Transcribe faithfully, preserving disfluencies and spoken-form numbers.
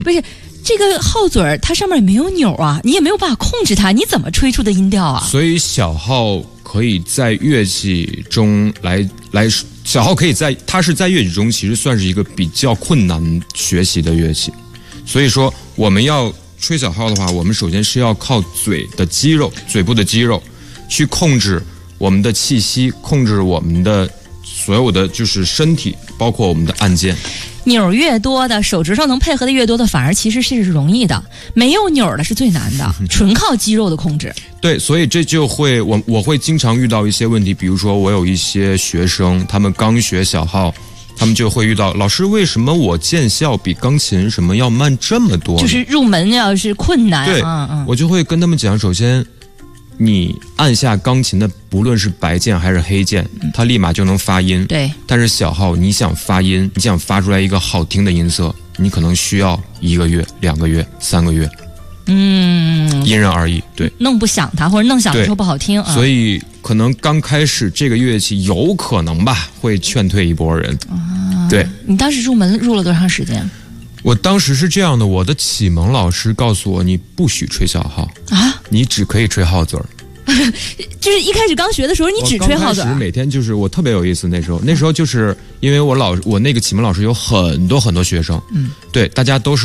不是这个号嘴儿，它上面也没有钮啊，你也没有办法控制它，你怎么吹出的音调啊？ 所以小号可以在乐器中来来，小号可以在它是在乐器中其实算是一个比较困难学习的乐器，所以说我们要吹小号的话，我们首先是要靠嘴的肌肉，嘴部的肌肉去控制我们的气息，控制我们的所有的就是身体，包括我们的按键。 钮越多的，手指头能配合的越多的，反而其实是容易的，没有钮的是最难的，纯靠肌肉的控制。 对，所以这就会我我会经常遇到一些问题，比如说我有一些学生，他们刚学小号，他们就会遇到老师，为什么我见效比钢琴什么要慢这么多呢？ 就是入门要是困难， 对， 嗯嗯， 我就会跟他们讲，首先你按下钢琴的不论是白键还是黑键，它立马就能发音。 对， 但是小号你想发音，你想发出来一个好听的音色，你可能需要一个月、两个月、三个月， 嗯， 因人而异。对， 弄不响它，或者弄响的时候不好听啊。 所以可能刚开始这个乐器有可能吧，会劝退一波人。 啊， 对， 你当时入门入了多长时间？ 我当时是这样的，我的启蒙老师告诉我，你不许吹小号啊， 你只可以吹号嘴儿。 就是一开始刚学的时候，你只吹号嘴儿。 我刚开始每天就是我特别有意思，那时候那时候就是因为我老我那个启蒙老师有很多很多学生，嗯，对，大家都是。